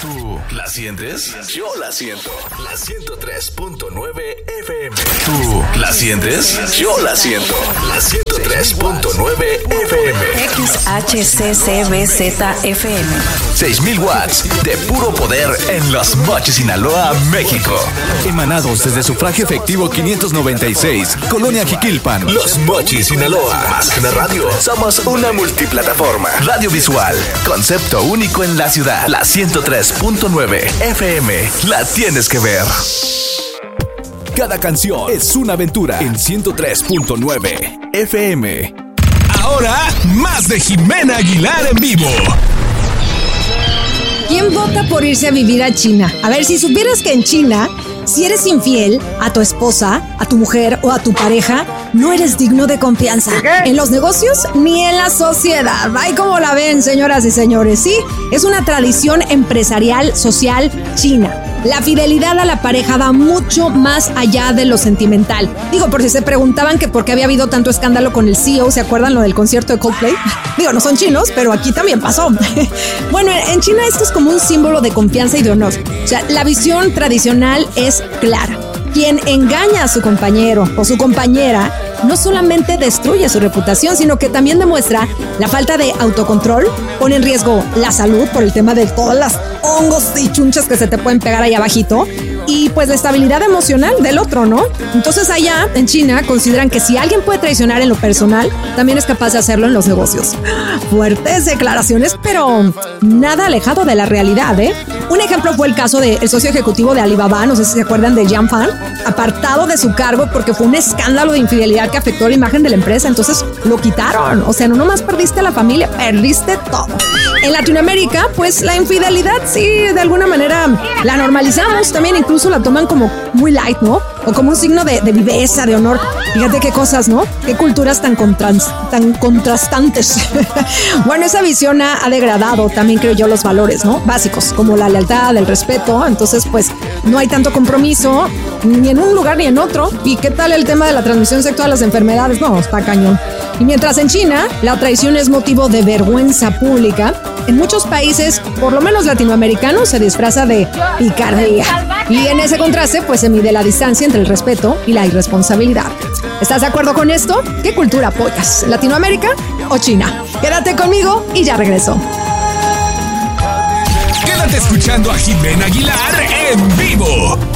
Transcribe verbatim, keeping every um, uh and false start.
¿Tú la sientes? Yo la siento. La ciento tres punto nueve F M. ¿Tú la sientes? Yo la siento. La ciento tres punto nueve F M. X H C C B Z F M. seis mil watts de puro poder en Los Mochis, Sinaloa, México. Emanados desde sufragio efectivo quinientos noventa y seis, Colonia Jiquilpan. Los Mochis, Sinaloa. Más que una radio, somos una multiplataforma. Radio visual. Concepto único en la ciudad. La ciento tres punto nueve F M. La tienes que ver. Cada canción es una aventura en ciento tres punto nueve F M. Ahora, más de Jimena Aguilar en vivo. ¿Quién vota por irse a vivir a China? A ver, si supieras que en China, si eres infiel a tu esposa, a tu mujer o a tu pareja, no eres digno de confianza. En los negocios ni en la sociedad. Ay, como la ven, señoras y señores. Sí, es una tradición empresarial social china. La fidelidad a la pareja va mucho más allá de lo sentimental. Digo, por si se preguntaban que por qué había habido tanto escándalo con el C E O, ¿se acuerdan lo del concierto de Coldplay? Digo, no son chinos, pero aquí también pasó. Bueno, en China esto es como un símbolo de confianza y de honor. O sea, la visión tradicional es clara. Quien engaña a su compañero o su compañera no solamente destruye su reputación, sino que también demuestra la falta de autocontrol, pone en riesgo la salud por el tema de todas las hongos y chunchas que se te pueden pegar ahí abajito, y pues la estabilidad emocional del otro, ¿no? Entonces allá en China consideran que si alguien puede traicionar en lo personal, también es capaz de hacerlo en los negocios. Fuertes declaraciones, pero nada alejado de la realidad, ¿eh? Un ejemplo fue el caso del socio ejecutivo de Alibaba, no sé si se acuerdan de Jiang Fan, apartado de su cargo porque fue un escándalo de infidelidad que afectó la imagen de la empresa, entonces lo quitaron. O sea, no nomás perdiste a la familia, perdiste todo. En Latinoamérica, pues la infidelidad sí, de alguna manera la normalizamos, también incluso la toman como muy light, ¿no? O como un signo de, de viveza, de honor. Fíjate qué cosas, ¿no? Qué culturas tan, contras, tan contrastantes. Bueno, esa visión ha, ha degradado también, creo yo, los valores, ¿no? Básicos, como la lealtad, el respeto. Entonces, pues, no hay tanto compromiso ni en un lugar ni en otro. ¿Y qué tal el tema de la transmisión sexual de las enfermedades? No, está cañón. Y mientras en China, la traición es motivo de vergüenza pública, en muchos países, por lo menos latinoamericanos, se disfraza de picardía. Y en ese contraste, pues se mide la distancia entre el respeto y la irresponsabilidad. ¿Estás de acuerdo con esto? ¿Qué cultura apoyas? ¿Latinoamérica o China? Quédate conmigo y ya regreso. Quédate escuchando a Jimena Aguilar en vivo.